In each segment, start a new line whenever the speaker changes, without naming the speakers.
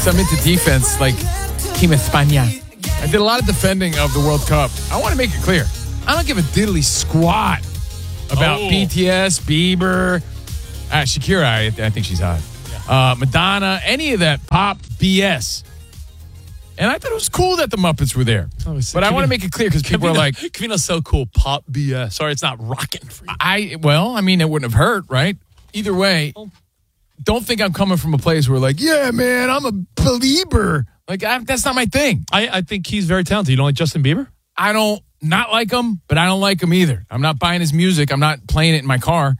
defense. I'm into defense, like Team España. I did a lot of defending of the World Cup. I want to make it clear. I don't give a diddly squat about BTS, Bieber, Shakira. I think she's hot. Madonna, any of that pop BS. And I thought it was cool that the Muppets were there. But I want to make it clear because people are like...
Kavino's so cool. Pop BS. Sorry, it's not rocking for you.
It wouldn't have hurt, right? Either way, don't think I'm coming from a place where like, yeah, man, I'm a believer. Like, that's not my thing.
I think he's very talented. You don't like Justin Bieber?
I don't not like him, but I don't like him either. I'm not buying his music. I'm not playing it in my car.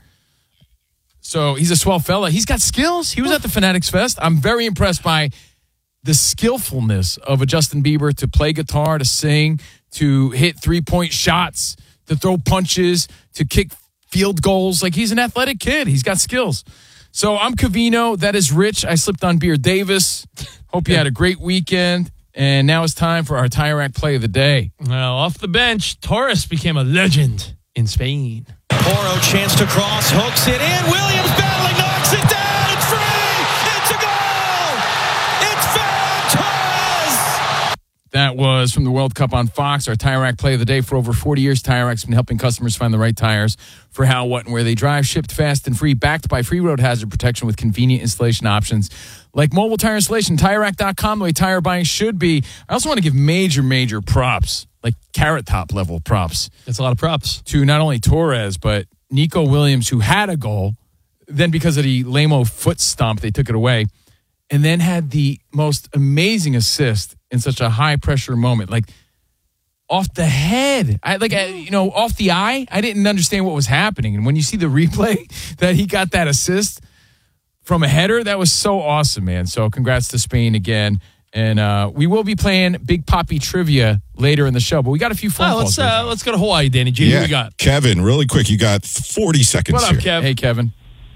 So he's a swell fella. He's got skills. He was at the Fanatics Fest. I'm very impressed by the skillfulness of a Justin Bieber to play guitar, to sing, to hit three-point shots, to throw punches, to kick field goals. Like, he's an athletic kid. He's got skills. So I'm Covino. That is Rich. I slipped on Beer Davis. Hope you had a great weekend. And now it's time for our Tire Rack play of the day.
Well, off the bench, Torres became a legend in Spain.
Poro chance to cross, hooks it in. Williams battling, knocks it down. It's free. It's a goal. It's Ferran Torres.
That was from the World Cup on Fox, our Tire Rack play of the day. For over 40 years, Tire Rack's been helping customers find the right tires for how, what, and where they drive. Shipped fast and free, backed by free road hazard protection with convenient installation options like mobile tire installation. TireRack.com, the way tire buying should be. I also want to give major props, like Carrot Top level props.
That's a lot of props.
To not only Torres, but Nico Williams, who had a goal. Then because of the lame-o foot stomp, they took it away. And then had the most amazing assist in such a high-pressure moment. Like, off the head. Off the eye. I didn't understand what was happening. And when you see the replay that he got that assist from a header, that was so awesome, man. So congrats to Spain again. And we will be playing Big Papi Trivia later in the show. But we got a few phone calls.
Let's go to Hawaii, Danny G. Who we got?
Kevin, really quick. You got 40 seconds
What up, Kev?
Hey, Kevin.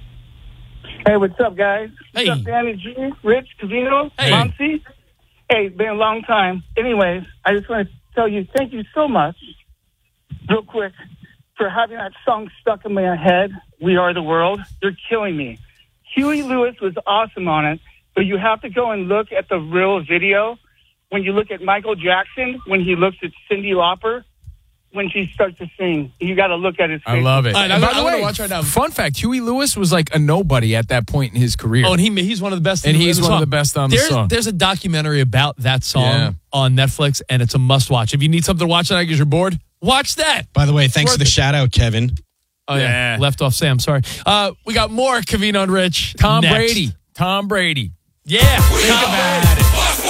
Hey, what's up, guys?
Hey.
What's up, Danny G, Rich, Covino,
Hey.
Monty? Hey, been a long time. Anyways, I just want to tell you thank you so much, real quick, for having that song stuck in my head, We Are the World. You're killing me. Huey Lewis was awesome on it, but you have to go and look at the real video. When you look at Michael Jackson, when he looks at Cyndi Lauper, when she starts to sing, you got to look at his face.
I love it.
All right,
And by
I'm
the
gonna
way,
watch right now.
Fun fact, Huey Lewis was like a nobody at that point in his career.
Oh, and he's one of the best.
And
in
he's
the
one of
song.
the best on the song.
There's a documentary about that song
Yeah.
on Netflix, and it's a must-watch. If you need something to watch tonight because you're bored, watch that.
By the way, thanks for the shout out, Kevin.
Oh, yeah.
Yeah.
Left off Sam, sorry. We got more Covino and Rich.
Tom
next.
Brady. Tom Brady.
Yeah. Tom Brady.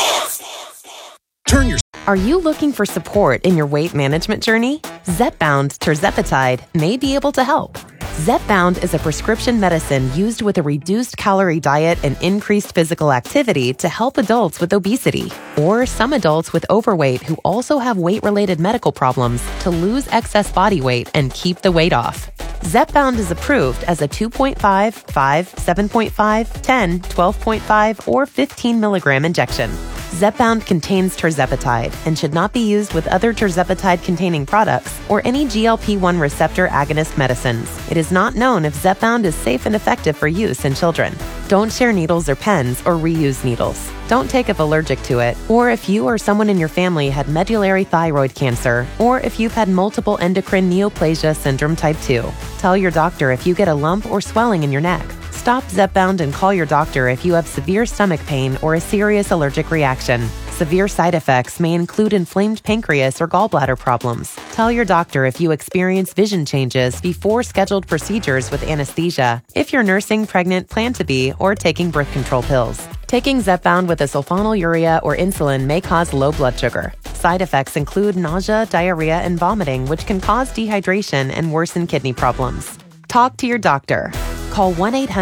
Turn your
Are you looking for support in your weight management journey? Zepbound tirzepatide may be able to help. Zepbound is a prescription medicine used with a reduced calorie diet and increased physical activity to help adults with obesity or some adults with overweight who also have weight-related medical problems to lose excess body weight and keep the weight off. Zepbound is approved as a 2.5, 5, 7.5, 10, 12.5, or 15 milligram injection. Zepbound contains tirzepatide and should not be used with other tirzepatide-containing products or any GLP-1 receptor agonist medicines. It is not known if Zepbound is safe and effective for use in children. Don't share needles or pens or reuse needles. Don't take if allergic to it, or if you or someone in your family had medullary thyroid cancer, or if you've had multiple endocrine neoplasia syndrome type 2. Tell your doctor if you get a lump or swelling in your neck. Stop Zepbound and call your doctor if you have severe stomach pain or a serious allergic reaction. Severe side effects may include inflamed pancreas or gallbladder problems. Tell your doctor if you experience vision changes before scheduled procedures with anesthesia, if you're nursing, pregnant, plan to be, or taking birth control pills. Taking Zepbound with a sulfonylurea or insulin may cause low blood sugar. Side effects include nausea, diarrhea, and vomiting, which can cause dehydration and worsen kidney problems. Talk to your doctor. Call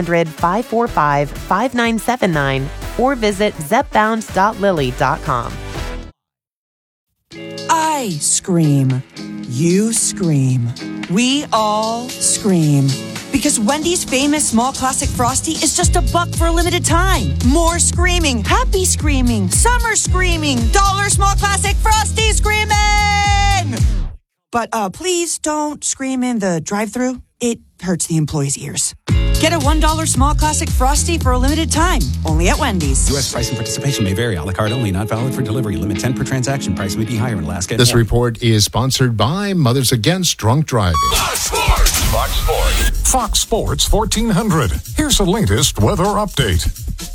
1-800-545-5979 or visit zepbound.lilly.com.
I scream. You scream. We all scream. Because Wendy's famous small classic Frosty is just $1 for a limited time. More screaming, happy screaming, summer screaming, dollar small classic Frosty screaming! But please don't scream in the drive-thru. It hurts the employees' ears. Get a $1 small classic Frosty for a limited time, only at Wendy's.
U.S. price and participation may vary. A la carte only, not valid for delivery. Limit 10 per transaction. Price may be higher in Alaska.
This report is sponsored by Mothers Against Drunk Driving.
Fox Sports. Fox Sports 1400. Here's the latest weather update.